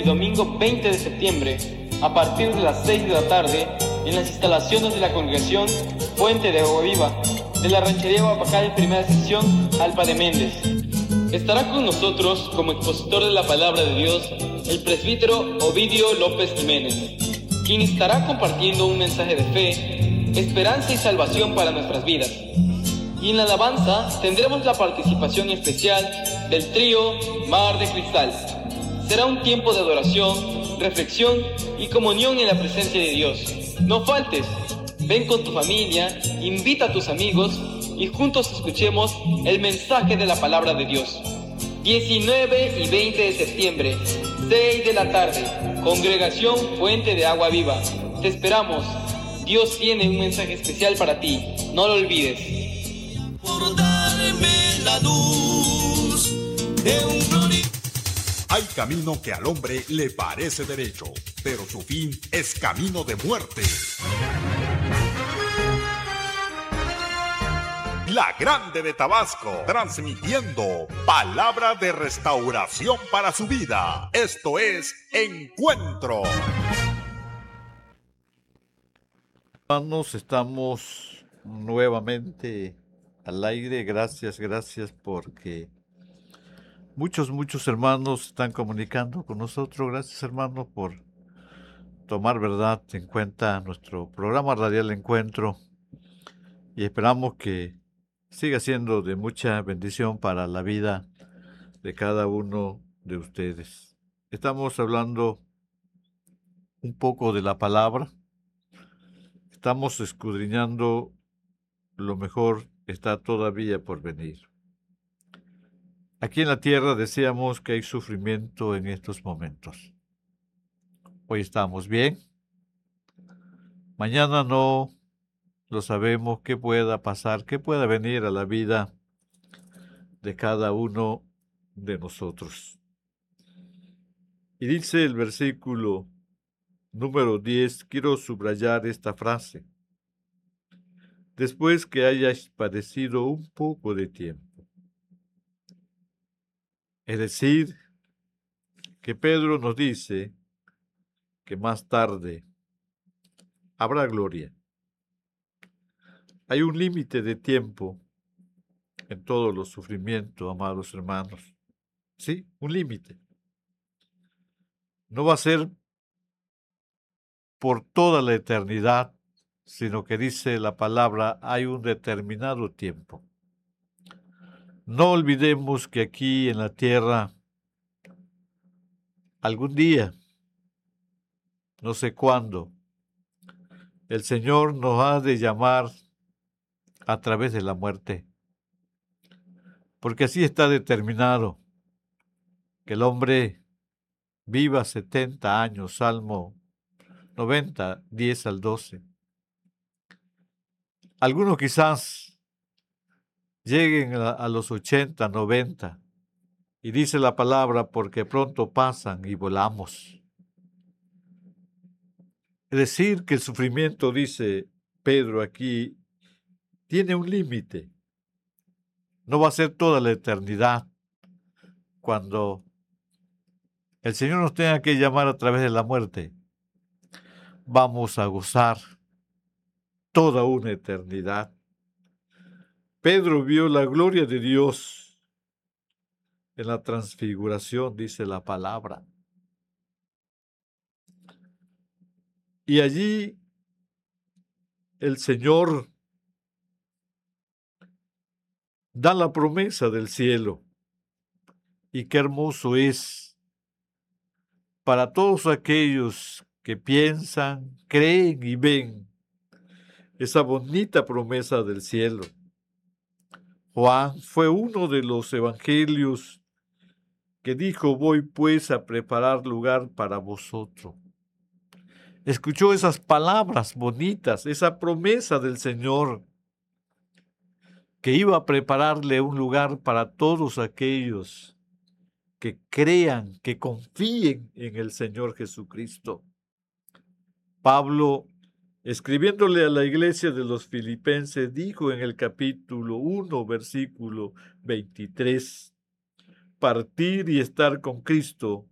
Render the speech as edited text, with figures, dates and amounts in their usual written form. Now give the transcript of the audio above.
El domingo 20 de septiembre, a partir de las 6 de la tarde, en las instalaciones de la congregación Fuente de Agua Viva, de la ranchería Guapacal, primera sección, Alpa de Méndez. Estará con nosotros como expositor de la palabra de Dios el presbítero Ovidio López Jiménez, quien estará compartiendo un mensaje de fe, esperanza y salvación para nuestras vidas. Y en la alabanza tendremos la participación especial del trío Mar de Cristal. Será un tiempo de adoración, reflexión y comunión en la presencia de Dios. No faltes, ven con tu familia, invita a tus amigos y juntos escuchemos el mensaje de la palabra de Dios. 19 y 20 de septiembre, 6 de la tarde, Congregación Fuente de Agua Viva. Te esperamos. Dios tiene un mensaje especial para ti. No lo olvides. Por darme la luz de un glorioso. Hay camino que al hombre le parece derecho, pero su fin es camino de muerte. La Grande de Tabasco, transmitiendo palabra de restauración para su vida. Esto es Encuentro. Hermanos, estamos nuevamente al aire. Gracias porque muchos hermanos están comunicando con nosotros. Gracias, hermanos, por tomar verdad en cuenta nuestro programa radial Encuentro, y esperamos que siga siendo de mucha bendición para la vida de cada uno de ustedes. Estamos hablando un poco de la palabra. Estamos escudriñando lo mejor está todavía por venir. Aquí en la tierra decíamos que hay sufrimiento en estos momentos. Hoy estamos bien. Mañana no lo sabemos, qué pueda pasar, qué pueda venir a la vida de cada uno de nosotros. Y dice el versículo número 10, quiero subrayar esta frase. Después que hayas padecido un poco de tiempo. Es decir, que Pedro nos dice que más tarde habrá gloria. Hay un límite de tiempo en todos los sufrimientos, amados hermanos. Sí, un límite. No va a ser por toda la eternidad, sino que dice la palabra, hay un determinado tiempo. No olvidemos que aquí en la tierra, algún día, no sé cuándo, el Señor nos ha de llamar a través de la muerte. Porque así está determinado, que el hombre viva 70 años, Salmo 90, 10 al 12. Algunos quizás lleguen a los 80, 90, y dice la palabra, porque pronto pasan y volamos. Es decir, que el sufrimiento, dice Pedro aquí, tiene un límite. No va a ser toda la eternidad. Cuando el Señor nos tenga que llamar a través de la muerte, vamos a gozar toda una eternidad. Pedro vio la gloria de Dios en la transfiguración, dice la palabra. Y allí el Señor da la promesa del cielo. Y qué hermoso es para todos aquellos que piensan, creen y ven esa bonita promesa del cielo. Juan fue uno de los evangelios que dijo, voy pues a preparar lugar para vosotros. Escuchó esas palabras bonitas, esa promesa del Señor, que iba a prepararle un lugar para todos aquellos que crean, que confíen en el Señor Jesucristo. Pablo, escribiéndole a la iglesia de los Filipenses, dijo en el capítulo 1, versículo 23, partir y estar con Cristo